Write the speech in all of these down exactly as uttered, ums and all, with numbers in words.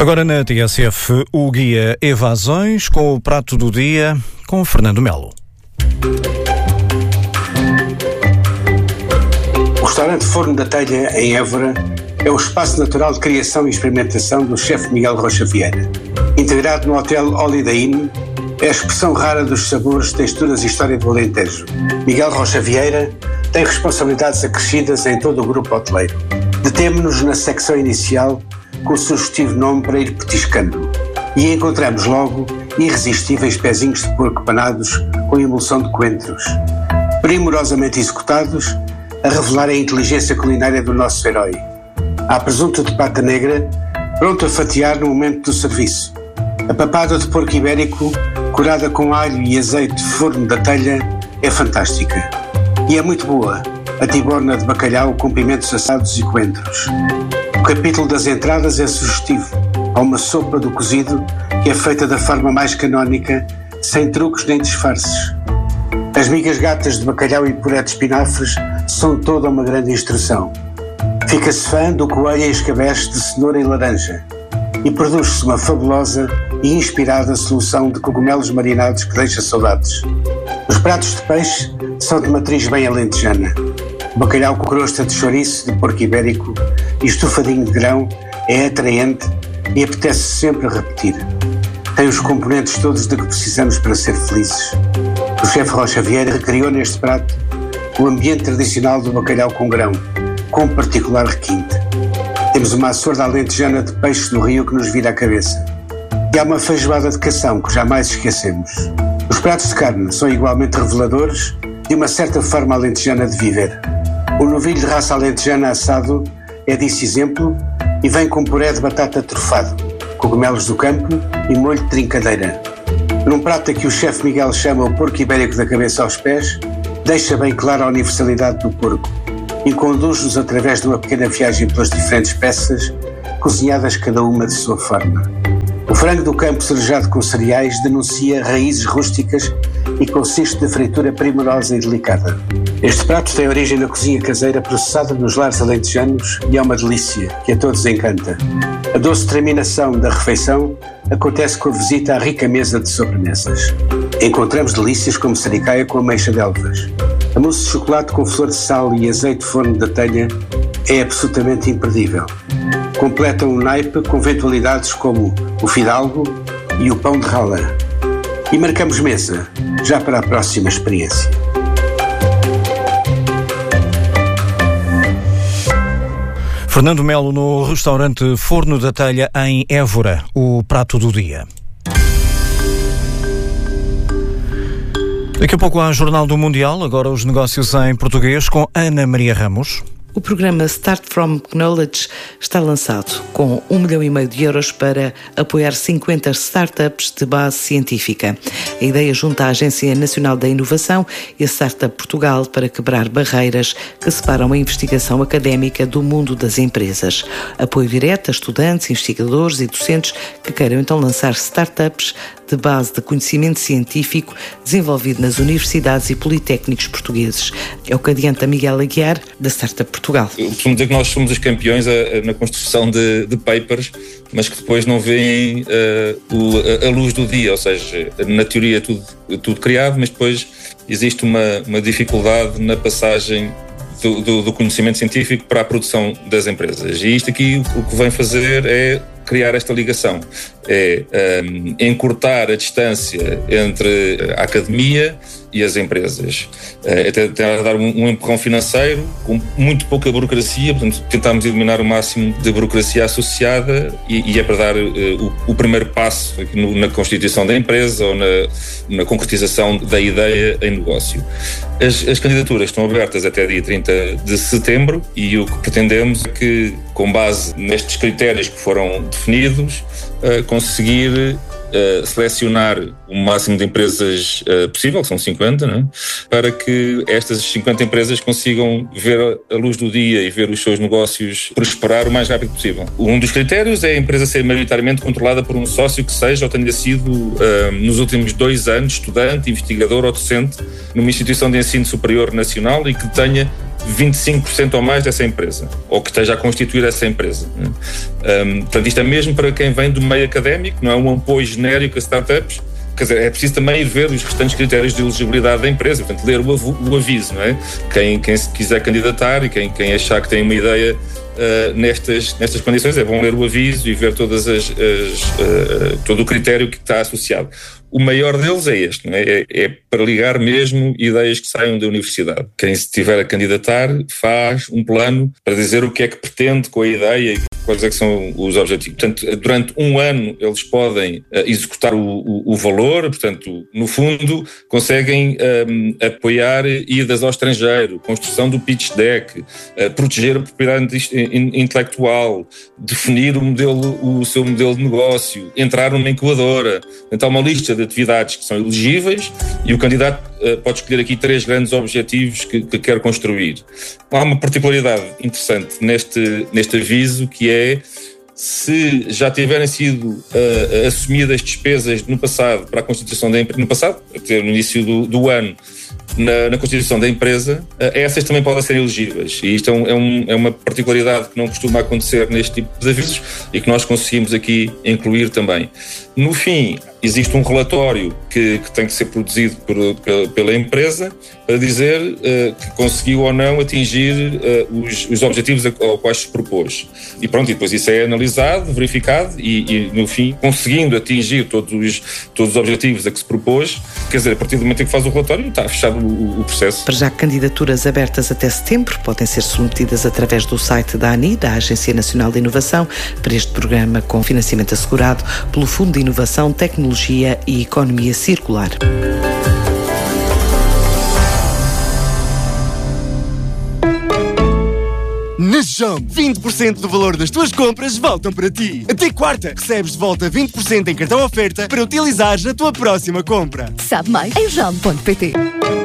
Agora na T S F, o guia Evasões com o prato do dia com Fernando Melo. O restaurante Forno da Telha, em Évora, é o espaço natural de criação e experimentação do chefe Miguel Rocha Vieira. Integrado no Hotel Holiday Inn, é a expressão rara dos sabores, texturas e história do Alentejo. Miguel Rocha Vieira tem responsabilidades acrescidas em todo o grupo hoteleiro. Detemo-nos na secção inicial com o sugestivo nome para ir petiscando e encontramos logo irresistíveis pezinhos de porco panados com emulsão de coentros, primorosamente executados, a revelar a inteligência culinária do nosso herói. Há presunto de pata negra, pronto a fatiar no momento do serviço. A papada de porco ibérico, curada com alho e azeite de Forno da Telha, é fantástica. E é muito boa a tiborna de bacalhau com pimentos assados e coentros. O capítulo das entradas é sugestivo. Há uma sopa do cozido que é feita da forma mais canónica, sem truques nem disfarces. As migas gatas de bacalhau e puré de espinafres são toda uma grande instrução. Fica-se fã do coelho em escabeche de cenoura e laranja e produz-se uma fabulosa e inspirada solução de cogumelos marinados que deixa saudades. Os pratos de peixe são de matriz bem alentejana. O bacalhau com crosta de chouriço de porco ibérico e estufadinho de grão é atraente e apetece sempre a repetir. Tem os componentes todos de que precisamos para ser felizes. O chefe Rocha Vieira recriou neste prato o ambiente tradicional do bacalhau com grão, com particular requinte. Temos uma açorda alentejana de peixe do rio que nos vira a cabeça. E há uma feijoada de cação que jamais esquecemos. Os pratos de carne são igualmente reveladores de uma certa forma alentejana de viver. O novilho de raça alentejana assado é disso exemplo e vem com puré de batata trufado, cogumelos do campo e molho de trincadeira. Num prato a que o chefe Miguel chama o porco ibérico da cabeça aos pés, deixa bem clara a universalidade do porco e conduz-nos através de uma pequena viagem pelas diferentes peças, cozinhadas cada uma de sua forma. O frango do campo cerejado com cereais denuncia raízes rústicas e consiste de fritura primorosa e delicada. Este prato tem origem na cozinha caseira processada nos lares alentejanos e é uma delícia que a todos encanta. A doce terminação da refeição acontece com a visita à rica mesa de sobremesas. Encontramos delícias como sericaia com ameixa de Elvas. A mousse de chocolate com flor de sal e azeite de Forno da Telha é absolutamente imperdível. Completam o naipe com eventualidades como o fidalgo e o pão de rala. E marcamos mesa, já para a próxima experiência. Fernando Melo no restaurante Forno da Telha em Évora, o prato do dia. Daqui a pouco há o Jornal do Mundial, agora os negócios em português com Ana Maria Ramos. O programa Start From Knowledge está lançado com um milhão e meio de euros para apoiar cinquenta startups de base científica. A ideia junta a Agência Nacional da Inovação e a Startup Portugal para quebrar barreiras que separam a investigação académica do mundo das empresas. Apoio direto a estudantes, investigadores e docentes que queiram então lançar startups de base de conhecimento científico desenvolvido nas universidades e politécnicos portugueses. É o que adianta Miguel Aguiar, da Startup Portugal. Eu costumo dizer que nós somos os campeões a, a, na construção de, de papers, mas que depois não veem uh, o, a, a luz do dia, ou seja, na teoria é tudo, tudo criado, mas depois existe uma, uma dificuldade na passagem do, do, do conhecimento científico para a produção das empresas. E isto aqui o que vem fazer é criar esta ligação, é um, encurtar a distância entre a academia e as empresas. É tentar dar um, um empurrão financeiro com muito pouca burocracia, portanto tentarmos eliminar o máximo de burocracia associada e, e é para dar uh, o, o primeiro passo aqui no, na constituição da empresa ou na, na concretização da ideia em negócio. As, as candidaturas estão abertas até dia trinta de setembro e o que pretendemos é que, com base nestes critérios que foram definidos, uh, conseguir uh, selecionar o máximo de empresas uh, possível, que são cinquenta, não é? Para que estas cinquenta empresas consigam ver a luz do dia e ver os seus negócios prosperar o mais rápido possível. Um dos critérios é a empresa ser maioritariamente controlada por um sócio que seja ou tenha sido, uh, nos últimos dois anos, estudante, investigador ou docente numa instituição de ensino superior nacional e que tenha vinte e cinco por cento ou mais dessa empresa, ou que esteja a constituir essa empresa. Um, portanto, isto é mesmo para quem vem do meio académico, não é um apoio genérico a startups. Quer dizer, é preciso também ir ver os restantes critérios de elegibilidade da empresa, portanto, ler o, av- o aviso, não é? Quem, quem se quiser candidatar e quem, quem achar que tem uma ideia uh, nestas, nestas condições, é bom ler o aviso e ver todas as, as, uh, todo o critério que está associado. O maior deles é este, não é? É, é para ligar mesmo ideias que saiam da universidade. Quem se estiver a candidatar faz um plano para dizer o que é que pretende com a ideia e quais é que são os objetivos. Portanto, durante um ano eles podem uh, executar o, o, o valor, portanto, no fundo, conseguem um, apoiar idas ao estrangeiro, construção do pitch deck, uh, proteger a propriedade intelectual, definir o, modelo, o seu modelo de negócio, entrar numa incubadora. Portanto, há uma lista de atividades que são elegíveis e o candidato uh, pode escolher aqui três grandes objetivos que, que quer construir. Há uma particularidade interessante neste, neste aviso, que é se já tiverem sido uh, assumidas despesas no passado para a constituição da empresa, no passado, no início do, do ano, na, na constituição da empresa, uh, essas também podem ser elegíveis. E isto é, um, é, um, é uma particularidade que não costuma acontecer neste tipo de avisos e que nós conseguimos aqui incluir também. No fim, existe um relatório que, que tem que ser produzido por, pela, pela empresa para dizer uh, que conseguiu ou não atingir uh, os, os objetivos aos quais se propôs. E pronto, e depois isso é analisado, verificado e, e no fim, conseguindo atingir todos os, todos os objetivos a que se propôs, quer dizer, a partir do momento em que faz o relatório, está fechado o, o processo. Para já, candidaturas abertas até setembro podem ser submetidas através do site da ANI, da Agência Nacional de Inovação, para este programa com financiamento assegurado pelo Fundo de Inovação, Tecnologia e Economia Circular. Na Jump, vinte por cento do valor das tuas compras voltam para ti. Até quarta, recebes de volta vinte por cento em cartão oferta para utilizares na tua próxima compra. Sabe mais em jump ponto pt.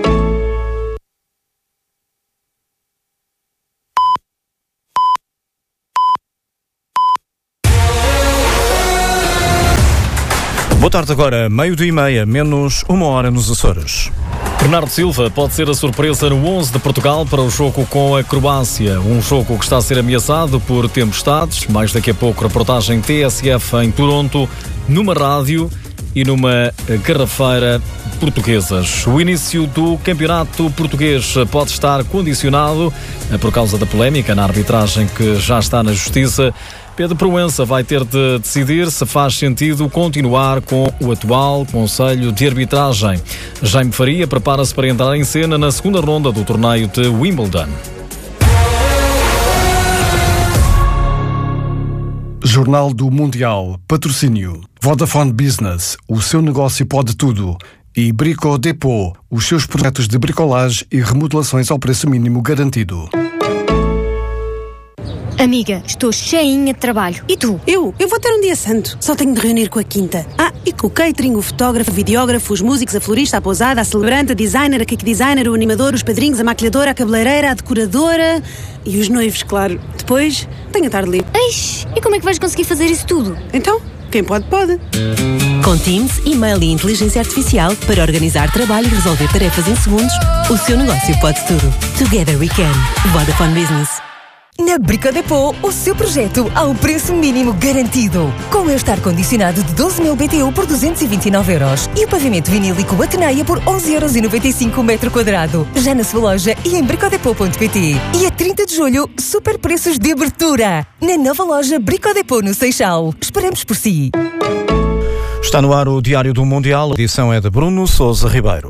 Boa tarde agora, meio-dia e meia, menos uma hora nos Açores. Bernardo Silva pode ser a surpresa no onze de Portugal para o jogo com a Croácia. Um jogo que está a ser ameaçado por tempestades. Mais daqui a pouco, reportagem T S F em Toronto, numa rádio e numa garrafeira portuguesas. O início do campeonato português pode estar condicionado por causa da polémica na arbitragem que já está na Justiça. Pedro Proença vai ter de decidir se faz sentido continuar com o atual Conselho de Arbitragem. Jaime Faria prepara-se para entrar em cena na segunda ronda do torneio de Wimbledon. Jornal do Mundial, patrocínio. Vodafone Business, o seu negócio pode tudo. E Brico Depot, os seus projetos de bricolagem e remodelações ao preço mínimo garantido. Amiga, estou cheinha de trabalho. E tu? Eu? Eu vou ter um dia santo. Só tenho de reunir com a quinta. Ah, e com o catering, o fotógrafo, o videógrafo, os músicos, a florista, a pousada, a celebrante, a designer, a cake designer, o animador, os padrinhos, a maquilhadora, a cabeleireira, a decoradora e os noivos, claro. Depois, tenho a tarde livre. Eish, e como é que vais conseguir fazer isso tudo? Então, quem pode, pode. Com Teams, e-mail e inteligência artificial para organizar trabalho e resolver tarefas em segundos, o seu negócio pode tudo. Together we can. Vodafone Business. Na Brico Depot, o seu projeto ao preço mínimo garantido. Com o estar condicionado de doze mil B T U por duzentos e vinte e nove euros e o pavimento vinílico Ateneia por onze euros e noventa e cinco o metro quadrado. Já na sua loja e em bricodepot ponto pt. E a trinta de julho, super preços de abertura. Na nova loja Brico Depot no Seixal. Esperamos por si. Está no ar o Diário do Mundial. A edição é de Bruno Sousa Ribeiro.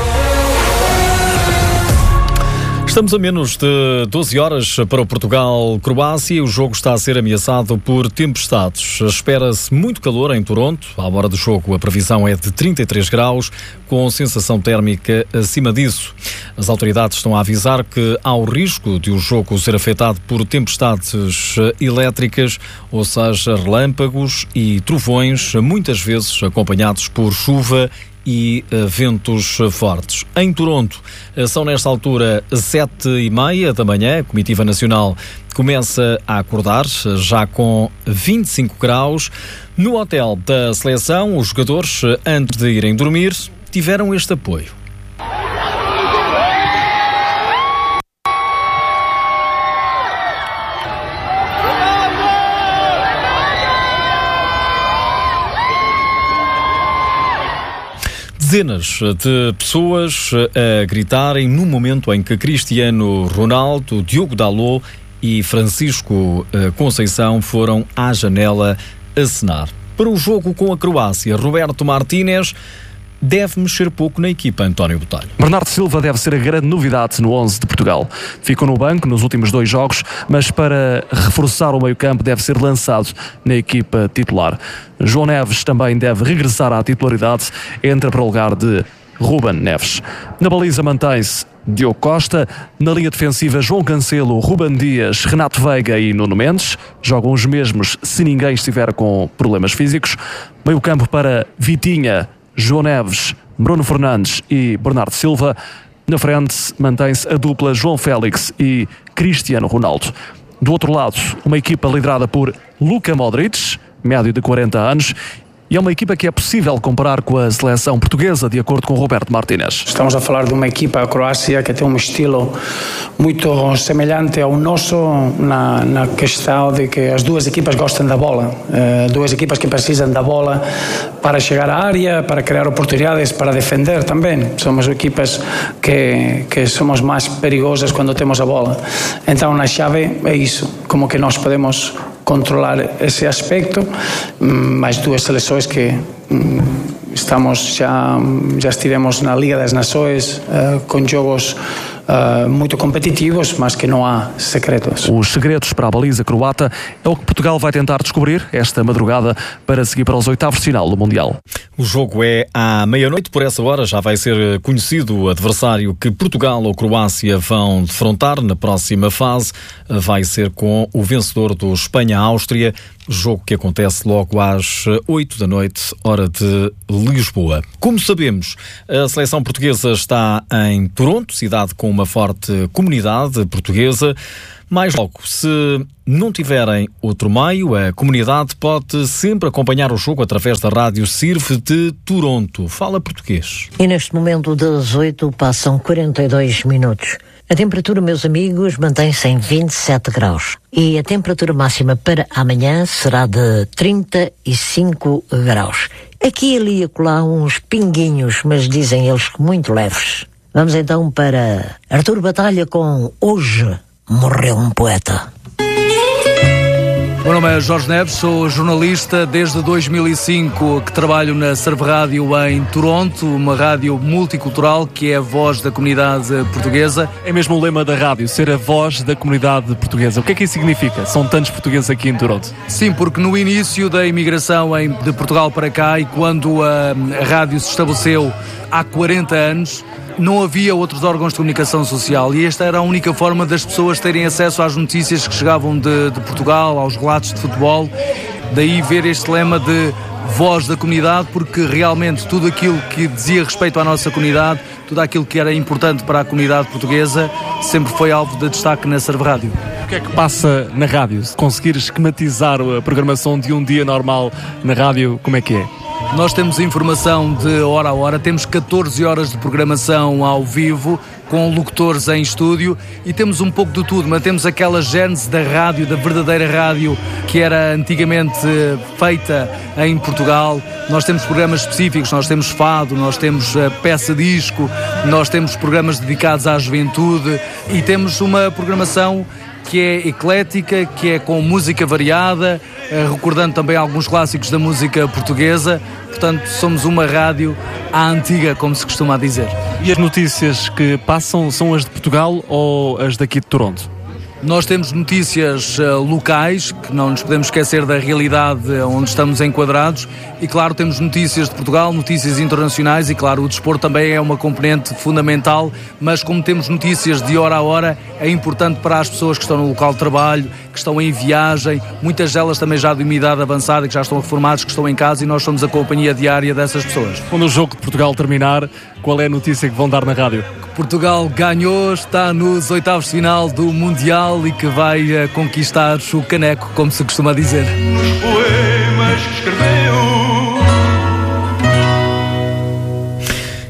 Estamos a menos de doze horas para o Portugal-Croácia e o jogo está a ser ameaçado por tempestades. Espera-se muito calor em Toronto. À hora do jogo, a previsão é de trinta e três graus, com sensação térmica acima disso. As autoridades estão a avisar que há o risco de o jogo ser afetado por tempestades elétricas, ou seja, relâmpagos e trovões, muitas vezes acompanhados por chuva e uh, ventos fortes. Em Toronto, uh, são nesta altura sete e meia da manhã. A comitiva nacional começa a acordar, já com vinte e cinco graus. No hotel da seleção, os jogadores, antes de irem dormir, tiveram este apoio. Dezenas de pessoas a gritarem no momento em que Cristiano Ronaldo, Diogo Dalot e Francisco Conceição foram à janela acenar. Para o jogo com a Croácia, Roberto Martínez deve mexer pouco na equipa, António Botelho. Bernardo Silva deve ser a grande novidade no onze de Portugal. Ficou no banco nos últimos dois jogos, mas para reforçar o meio-campo deve ser lançado na equipa titular. João Neves também deve regressar à titularidade, entra para o lugar de Ruben Neves. Na baliza mantém-se Diogo Costa, na linha defensiva João Cancelo, Ruben Dias, Renato Veiga e Nuno Mendes, jogam os mesmos se ninguém estiver com problemas físicos. Meio-campo para Vitinha, João Neves, Bruno Fernandes e Bernardo Silva. Na frente mantém-se a dupla João Félix e Cristiano Ronaldo. Do outro lado, uma equipa liderada por Luka Modric, médio de quarenta anos, e é uma equipa que é possível comparar com a seleção portuguesa, de acordo com Roberto Martínez. Estamos a falar de uma equipa, a Croácia, que tem um estilo muito semelhante ao nosso na, na questão de que as duas equipas gostam da bola. Uh, duas equipas que precisam da bola para chegar à área, para criar oportunidades, para defender também. Somos equipas que, que somos mais perigosas quando temos a bola. Então, na chave é isso, como que nós podemos controlar esse aspecto, mais duas seleções que estamos já, já estivemos na Liga das Nações uh, com jogos uh, muito competitivos, mas que não há segredos. Os segredos para a baliza croata é o que Portugal vai tentar descobrir esta madrugada para seguir para os oitavos de final do Mundial. O jogo é à meia-noite, por essa hora já vai ser conhecido o adversário que Portugal ou Croácia vão defrontar na próxima fase. Vai ser com o vencedor do Espanha-Áustria, jogo que acontece logo às oito da noite, hora de Lisboa. Como sabemos, a seleção portuguesa está em Toronto, cidade com uma forte comunidade portuguesa. Mais logo, se não tiverem outro meio, a comunidade pode sempre acompanhar o jogo através da Rádio Sirve de Toronto. Fala português. E neste momento das oito passam quarenta e dois minutos. A temperatura, meus amigos, mantém-se em vinte e sete graus. E a temperatura máxima para amanhã será de trinta e cinco graus. Aqui e ali acolá uns pinguinhos, mas dizem eles que muito leves. Vamos então para Artur Batalha com Hoje Morreu um Poeta. O meu nome é Jorge Neves, sou jornalista desde dois mil e cinco que trabalho na Serve Rádio em Toronto, uma rádio multicultural que é a voz da comunidade portuguesa. É mesmo o lema da rádio, ser a voz da comunidade portuguesa. O que é que isso significa? São tantos portugueses aqui em Toronto. Sim, porque no início da imigração em, de Portugal para cá e quando a, a rádio se estabeleceu há quarenta anos, não havia outros órgãos de comunicação social e esta era a única forma das pessoas terem acesso às notícias que chegavam de, de Portugal, aos relatos de futebol. Daí ver este lema de voz da comunidade, porque realmente tudo aquilo que dizia respeito à nossa comunidade, tudo aquilo que era importante para a comunidade portuguesa, sempre foi alvo de destaque na Serve Rádio. O que é que passa na rádio? Se conseguir esquematizar a programação de um dia normal na rádio, como é que é? Nós temos informação de hora a hora, temos catorze horas de programação ao vivo, com locutores em estúdio e temos um pouco de tudo, mas temos aquela gênese da rádio, da verdadeira rádio que era antigamente feita em Portugal. Nós temos programas específicos, nós temos fado, nós temos peça-disco, nós temos programas dedicados à juventude e temos uma programação que é eclética, que é com música variada, recordando também alguns clássicos da música portuguesa. Portanto, somos uma rádio à antiga, como se costuma dizer. E as notícias que passam são as de Portugal ou as daqui de Toronto? Nós temos notícias uh, locais, que não nos podemos esquecer da realidade onde estamos enquadrados, e claro, temos notícias de Portugal, notícias internacionais, e claro, o desporto também é uma componente fundamental, mas como temos notícias de hora a hora, é importante para as pessoas que estão no local de trabalho, que estão em viagem, muitas delas também já de uma idade avançada, que já estão reformados, que estão em casa, e nós somos a companhia diária dessas pessoas. Quando o jogo de Portugal terminar, qual é a notícia que vão dar na rádio? Portugal ganhou, está nos oitavos de final do Mundial e que vai uh, conquistar o caneco, como se costuma dizer. Os poemas que escreveu.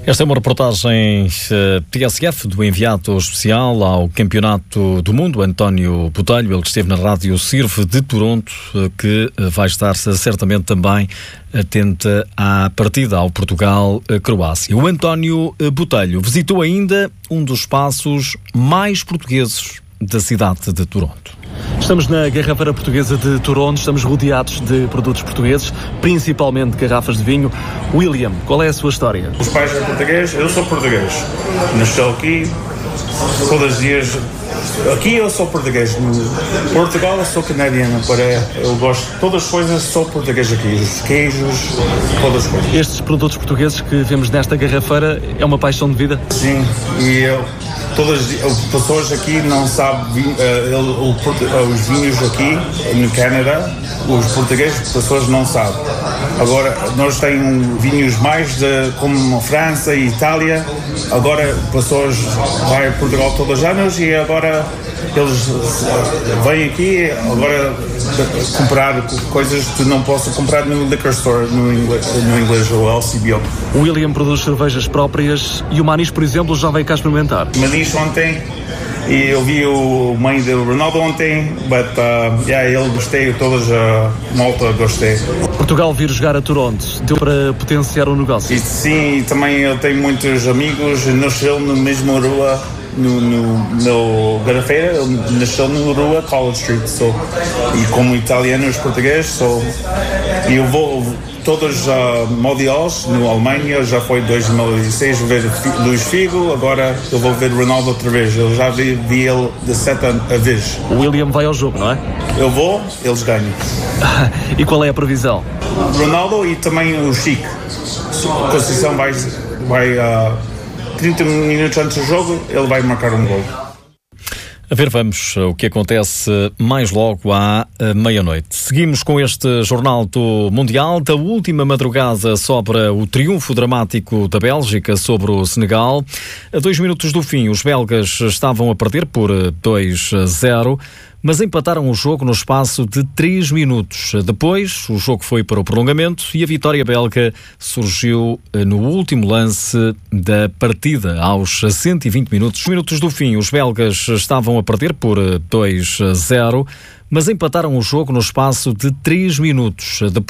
Esta é uma reportagem uh, T S F do enviado especial ao Campeonato do Mundo, António Botelho, ele que esteve na Rádio Sirve de Toronto, uh, que uh, vai estar certamente também atenta à partida ao Portugal-Croácia. O António Botelho visitou ainda um dos espaços mais portugueses da cidade de Toronto. Estamos na Garrafeira Portuguesa de Toronto, estamos rodeados de produtos portugueses, principalmente garrafas de vinho. William, qual é a sua história? Os pais são portugueses, eu sou português. Nasceu aqui, todos os dias. Aqui eu sou português, no Portugal eu sou canadiano, para eu gosto de todas as coisas, sou português aqui, os queijos, todas as coisas. Estes produtos portugueses que vemos nesta garrafeira é uma paixão de vida? Sim, e eu, todas as pessoas aqui não sabem, uh, uh, os vinhos aqui no Canadá, os portugueses, as pessoas não sabem. Agora, nós temos vinhos mais de, como França e Itália, agora pessoas vão a Portugal todos os anos e agora eles vêm aqui agora comprar coisas que não posso comprar no liquor store, no inglês, no inglês ou L C B O. O William produz cervejas próprias e o Manis, por exemplo, já veio cá experimentar. Manis ontem, e eu vi o mãe do Ronaldo ontem, but uh, yeah, ele gostei, todas a uh, malta gostei. Portugal vir jogar a Toronto, deu para potenciar o negócio? E, sim, também eu tenho muitos amigos, nasceu na mesma rua, no, no, no Garrafeira, nasceu na rua College Street, so, e como italianos portugueses, so, e eu vou todos os uh, mundiais no Alemanha, já foi em dois mil e seis ver Luís Figo, agora eu vou ver Ronaldo outra vez, eu já vi, vi ele de sete a vez. O William vai ao jogo, não é? Eu vou, eles ganham. E qual é a previsão? Ronaldo e também o Chico. Conceição vai, vai uh, trinta minutos antes do jogo, ele vai marcar um gol. A ver, vamos o que acontece mais logo à meia-noite. Seguimos com este Jornal do Mundial. Da última madrugada sobra o triunfo dramático da Bélgica sobre o Senegal. A dois minutos do fim, os belgas estavam a perder por dois a zero, mas empataram o jogo no espaço de três minutos. Depois, o jogo foi para o prolongamento e a vitória belga surgiu no último lance da partida, aos cento e vinte minutos. Minutos do fim, os belgas estavam a perder por dois a zero, mas empataram o jogo no espaço de três minutos. Depois